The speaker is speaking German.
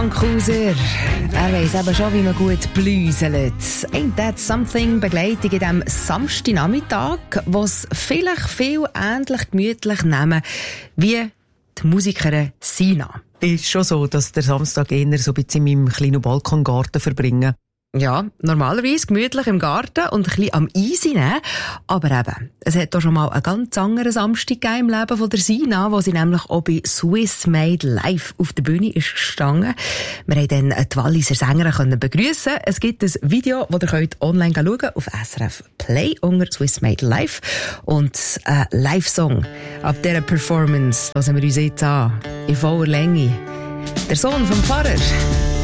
Fankhauser. Er weiss eben schon, wie man gut bläuselt. Ain't that something? Begleitung in diesem Samstagnachmittag, was vielleicht viel ähnlich gemütlich nehmen wie die Musikerin Sina. Ist schon so, dass der Samstag eher so ein bisschen in meinem kleinen Balkongarten verbringen. Ja, normalerweise gemütlich im Garten und ein bisschen am Easy nehmen. Aber eben, es hat auch schon mal einen ganz anderen Samstag gegeben im Leben von der Sina, wo sie nämlich auch bei Swiss Made Live auf der Bühne ist gestanden. Wir haben dann die Walliser Sängerin begrüßen. Es gibt ein Video, das ihr könnt online schauen könnt, auf SRF Play unter Swiss Made Live. Und ein Live-Song ab dieser Performance hören wir uns jetzt an, in voller Länge. Der Sohn vom Pfarrer.